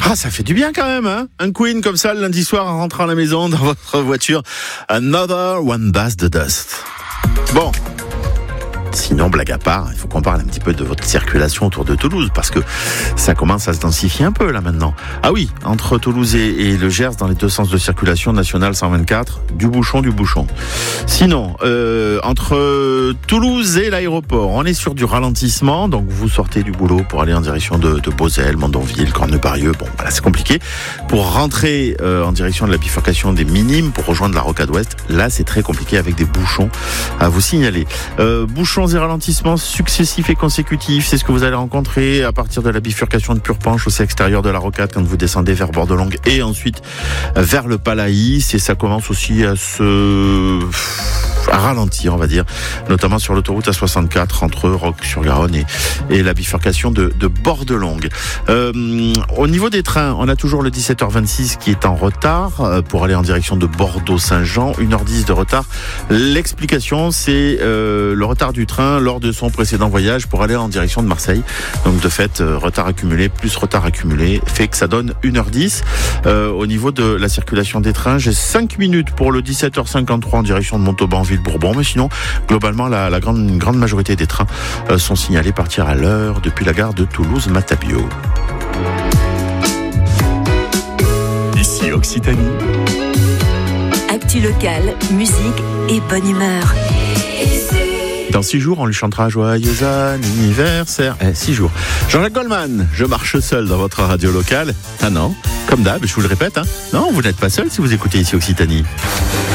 Ah, ça fait du bien quand même, hein. Un Queen comme ça le lundi soir en rentrant à la maison dans votre voiture. Another One Bites the Dust. Bon. Sinon, blague à part, il faut qu'on parle un petit peu de votre circulation autour de Toulouse, parce que ça commence à se densifier un peu là maintenant. Ah oui, entre Toulouse et le Gers, dans les deux sens de circulation, nationale 124, du bouchon. Sinon, entre Toulouse et l'aéroport, on est sur du ralentissement, donc vous sortez du boulot pour aller en direction de Beauzelle, Mandonville, Cornebarieux, bon voilà, c'est compliqué. Pour rentrer en direction de la bifurcation des Minimes, pour rejoindre la Rocade Ouest, là c'est très compliqué avec des bouchons à vous signaler. Bouchons et ralentissements successifs et consécutifs, c'est ce que vous allez rencontrer à partir de la bifurcation de Purpanche, aussi extérieur de la Rocade, quand vous descendez vers Bordelongue et ensuite vers le Palaïs, et ça commence aussi à ralentir, on va dire, notamment sur l'autoroute A64 entre Roques-sur-Garonne et la bifurcation de Bordelongue. Au niveau des trains, on a toujours le 17h26 qui est en retard pour aller en direction de Bordeaux-Saint-Jean, 1h10 de retard. L'explication, c'est le retard du train lors de son précédent voyage pour aller en direction de Marseille. Donc de fait, retard accumulé plus retard accumulé fait que ça donne 1h10. Au niveau de la circulation des trains, j'ai 5 minutes pour le 17h53 en direction de Montauban, Ville-Bourbon, mais sinon, globalement, une grande majorité des trains sont signalés partir à l'heure depuis la gare de Toulouse-Matabiau. Ici Occitanie. Actu locale, musique et bonne humeur. Dans 6 jours, on lui chantera joyeux anniversaire. 6 jours. Jean-Jacques Goldman, je marche seul dans votre radio locale. Ah non, comme d'hab, je vous le répète, hein. Non, vous n'êtes pas seul si vous écoutez ici Occitanie.